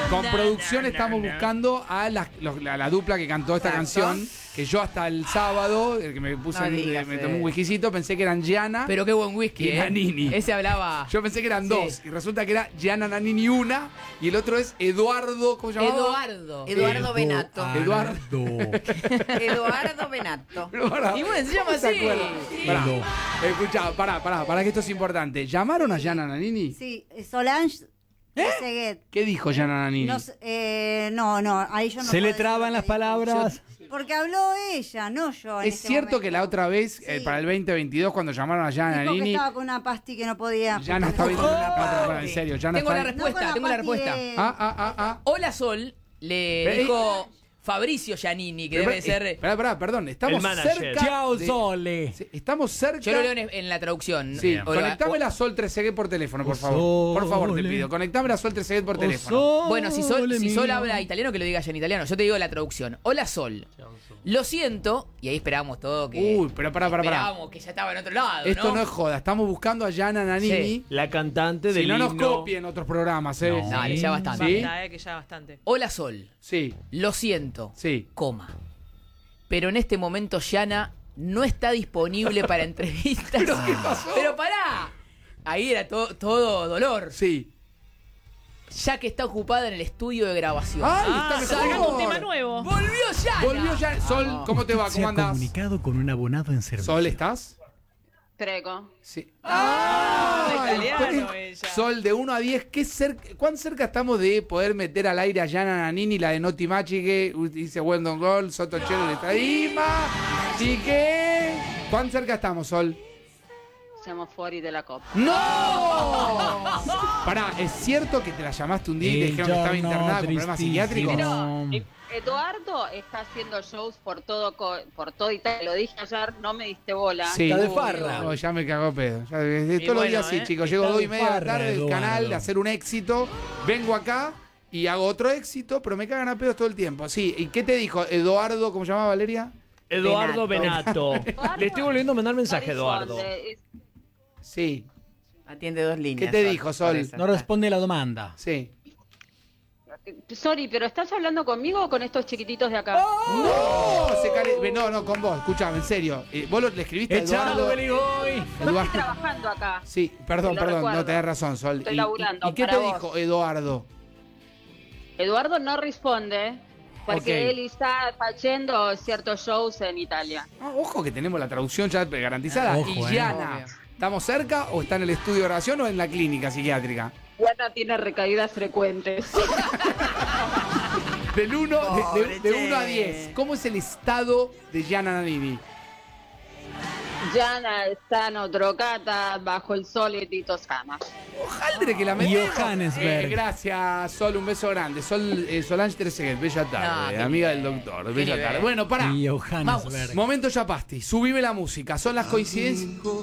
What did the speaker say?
Con producción estamos buscando a la dupla que cantó esta canción. Que yo hasta el sábado, el que me puse, me tomé un whiskycito, pensé que eran Gianna. Pero qué buen whisky, y Nannini. Ese hablaba. Yo pensé que eran dos. Y resulta que era Gianna Nannini una. Y el otro es Eduardo. ¿Cómo se llamaba? Eduardo Benato. Eduardo Benato. Y bueno, se llama así. Escuchá, pará, que esto es importante. ¿Llamaron a Gianna Nannini? Sí, Solange Trezeguet. ¿Qué dijo Gianna Nannini? No, ahí yo no. Se le traban las palabras. Porque habló ella, no yo. Es cierto que la otra vez, para el 2022, cuando llamaron a Gianna Dijo Nannini. que estaba con una pasti que no podía. Gianna estaba en serio. Tengo la respuesta. Hola Sol, le dijo Fabricio Giannini, que debe ser. Perdón, estamos cerca. Chao, Sole. Estamos cerca. Yo lo leo en la traducción. Sí, conectámela a Sol Trezeguet por teléfono, por favor. Por favor, te pido. Conectámela a Sol Trezeguet por teléfono. Bueno, si Sol habla italiano, que lo diga ya en italiano. Yo te digo la traducción. Hola Sol. Lo siento. Y ahí esperábamos todo que. Uy, pero pará. Esperábamos que ya estaba en otro lado. Esto no es joda. Estamos buscando a Gianna Nannini. Sí. La cantante del no nos himno. copien otros programas, No, dale, ya bastante. ¿Sí? Que ya bastante. Hola Sol. Sí. Lo siento. Sí. Coma. Pero en este momento Gianna no está disponible para entrevistas. ¿Pero qué pasó? Pero pará. Ahí era todo dolor. Sí. Ya que está ocupada en el estudio de grabación. ¡Ay, está Sacando mejor! un tema nuevo. ¡Volvió Gianna! Volvió Gianna. Sol, ¿cómo te va? Se ¿Cómo ha andás? comunicado con un abonado en servicio. Sol, ¿estás? Prego. Sí. Italiano ella. Sol, de 1 a 10, ¿cuán cerca estamos de poder meter al aire a Gianna Nannini, la de Noti Machi, que dice Wendon Gol, Soto Chelo de Estadima? ¿Y qué? ¿Cuán cerca estamos, Sol? Siamo fuori della Coppa. ¡No! Pará, ¿es cierto que te la llamaste un día y te dijeron que estaba internada con problemas psiquiátricos? Pero Eduardo está haciendo shows por todo Italia. Lo dije ayer, no me diste bola. Sí. Está de farra. No, ya me cagó pedo. Todos los bueno, días sí, chicos. Llego Está 2:30 de de la farra, tarde del Eduardo. canal de hacer un éxito. Vengo acá y hago otro éxito, pero me cagan a pedos todo el tiempo. Sí, ¿y qué te dijo Eduardo? ¿Cómo se llamaba Valeria? Eduardo Benato. Le estoy volviendo a mandar mensaje, No Eduardo. risponde. Sí. Atiende 2 líneas. ¿Qué te dijo, Sol? No responde la demanda. Sí. Sorry, pero ¿estás hablando conmigo o con estos chiquititos de acá? No, con vos. Escuchame, en serio. ¿Vos le escribiste a Echado, Eduardo? Beligoy. No estoy trabajando acá. Sí, perdón, Lo recuerdo. no tenés razón, Sol. Estoy laburando ¿Y qué para te vos. dijo Eduardo? Eduardo no responde porque Ok. él está haciendo ciertos shows en Italia. Ojo que tenemos la traducción ya garantizada. Ojo, y Gianna, ¿estamos cerca o está en el estudio de grabación o en la clínica psiquiátrica? Diana tiene recaídas frecuentes. Del 1 Pobre, de 1 a che. 10, ¿cómo es el estado de Gianna Nannini? Gianna stanno drogata bajo il sole di Toscana. Ojalá que la metemos. Johannesburg. Gracias, Sol, un beso grande. Solange Trezeguet, bella tarde, No, amiga del doctor, bella nivel. tarde. Bueno, pará. Y Johannesburg. Momento Chapasti, subime la música. Son las coincidencias.